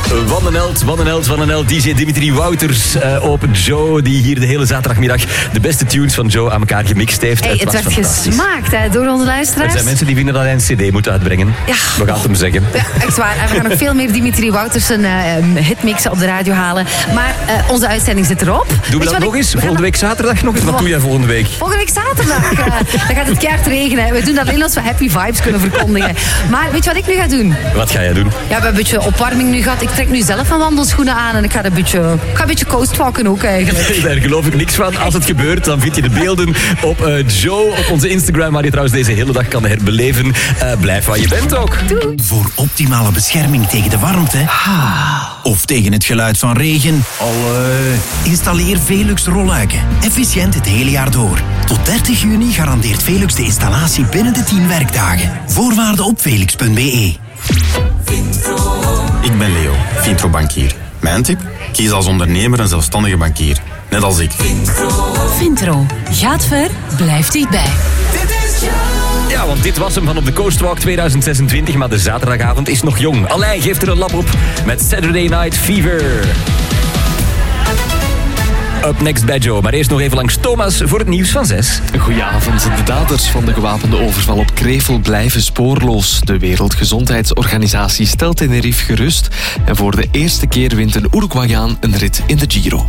Wat een held. DJ Dimitri Wouters op Joe, die hier de hele zaterdagmiddag de beste tunes van Joe aan elkaar gemixt heeft. Hey, het werd gesmaakt hè, door onze luisteraars. Er zijn mensen die vinden dat hij een cd moet uitbrengen. Ja. We gaan het hem zeggen. Ja, echt waar. En we gaan nog veel meer Dimitri Wouters een hitmixen op de radio halen. Maar onze uitzending zit erop. Doen we dat nog eens? Volgende week zaterdag nog eens? Wat doe jij volgende week? Volgende week zaterdag. Dan gaat het keihard regenen. We doen dat alleen als we happy vibes kunnen verkondigen. Maar weet je wat ik nu ga doen? Wat ga jij doen? Ja, we hebben een beetje opwarming nu gehad. Ik trek nu zelf mijn wandelschoenen aan en ik ga een beetje coastwalken ook eigenlijk. Daar geloof ik niks van. Als het gebeurt, dan vind je de beelden op Joe, op onze Instagram, waar je trouwens deze hele dag kan herbeleven. Blijf waar je bent ook. Doei. Voor optimale bescherming tegen de warmte of tegen het geluid van regen, installeer Velux rolluiken. Efficiënt het hele jaar door. Tot 30 juni garandeert Velux de installatie binnen de 10 werkdagen. Voorwaarden op velux.be. Ik ben Leo, Vintro-bankier. Mijn tip? Kies als ondernemer een zelfstandige bankier. Net als ik. Vintro. Gaat ver, blijft dichtbij. Ja, want dit was hem van op de Coastwalk 2026, maar de zaterdagavond is nog jong. Alain geeft er een lap op met Saturday Night Fever. Up next bij Joe, maar eerst nog even langs Thomas voor het nieuws van 6. Goedenavond. De daders van de gewapende overval op Krevel blijven spoorloos. De Wereldgezondheidsorganisatie stelt Tenerife gerust. En voor de eerste keer wint een Uruguayaan een rit in de Giro.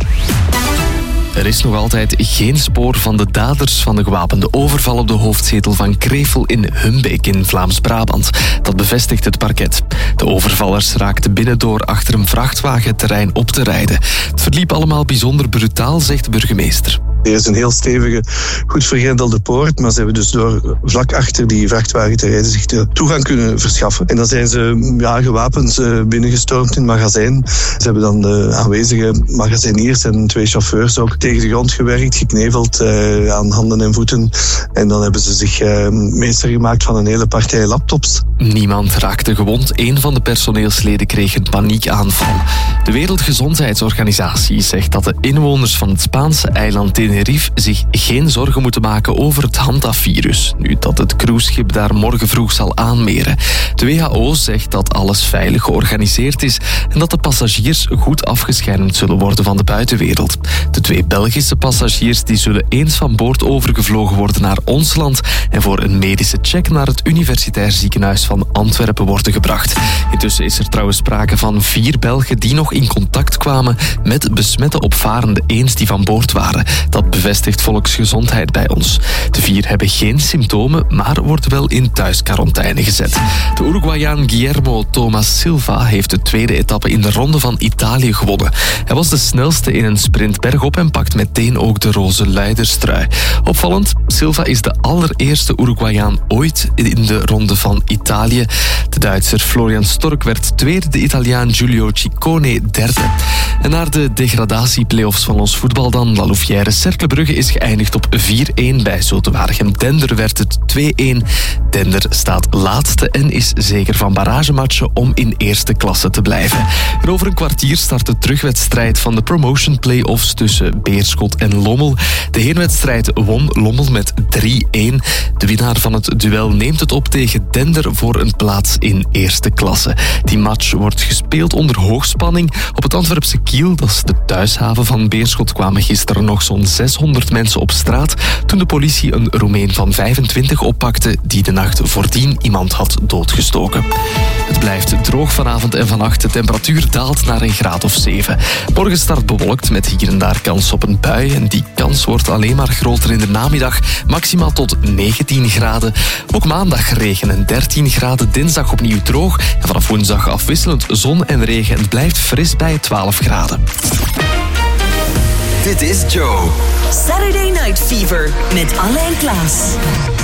Er is nog altijd geen spoor van de daders van de gewapende overval op de hoofdzetel van Krevel in Humbeek in Vlaams-Brabant. Dat bevestigt het parket. De overvallers raakten binnen door achter een vrachtwagen het terrein op te rijden. Het verliep allemaal bijzonder brutaal, zegt de burgemeester. Er is een heel stevige, goed vergrendelde poort, maar ze hebben dus door vlak achter die vrachtwagen te rijden zich de toegang kunnen verschaffen. En dan zijn ze gewapend binnengestormd in het magazijn. Ze hebben dan de aanwezige magazijniers en 2 chauffeurs ook tegen de grond gewerkt, gekneveld aan handen en voeten. En dan hebben ze zich meester gemaakt van een hele partij laptops. Niemand raakte gewond. Een van de personeelsleden kreeg een paniekaanval. De Wereldgezondheidsorganisatie zegt dat de inwoners van het Spaanse eiland Tenerife zich geen zorgen moeten maken over het handafvirus, nu dat het cruiseschip daar morgen vroeg zal aanmeren. De WHO zegt dat alles veilig georganiseerd is en dat de passagiers goed afgeschermd zullen worden van de buitenwereld. De 2 Belgische passagiers die zullen eens van boord overgevlogen worden naar ons land en voor een medische check naar het Universitair Ziekenhuis van Antwerpen worden gebracht. Intussen is er trouwens sprake van 4 Belgen die nog in contact kwamen met besmette opvarenden eens die van boord waren. Dat bevestigt Volksgezondheid bij ons. De 4 hebben geen symptomen, maar worden wel in thuisquarantaine gezet. De Uruguayaan Guillermo Thomas Silva heeft de 2e etappe in de Ronde van Italië gewonnen. Hij was de snelste in een sprint bergop en pakt meteen ook de roze leiderstrui. Opvallend, Silva is de allereerste Uruguayaan ooit in de Ronde van Italië. De Duitser Florian Stork werd tweede, de Italiaan Giulio Ciccone derde. En naar de degradatieplayoffs van ons voetbal dan. La Louvière Cercle Brugge is geëindigd op 4-1 bij Zoetewaregem. Dender werd het 2-1. Dender staat laatste en is zeker van barragematchen om in eerste klasse te blijven. En over een kwartier start de terugwedstrijd van de promotion play-offs tussen Beerschot en Lommel. De heenwedstrijd won Lommel met 3-1. De winnaar van het duel neemt het op tegen Dender voor een plaats in eerste klasse. Die match wordt gespeeld onder hoogspanning. Op het Antwerpse Kiel, dat is de thuishaven van Beerschot, kwamen gisteren nog zo'n 600 mensen op straat toen de politie een Roemeen van 25 oppakte die de nacht voordien iemand had doodgestoken. Het blijft droog vanavond en vannacht. De temperatuur daalt naar een graad of 7. Morgen start bewolkt met hier en daar kans op een bui. En die kans wordt alleen maar groter in de namiddag. Maximaal tot 19 graden. Ook maandag regen en 13 graden. Dinsdag opnieuw droog. En vanaf woensdag afwisselend zon en regen. Het blijft fris bij 12 graden. Dit is Joe. Saturday Night Fever met Alain Klaas.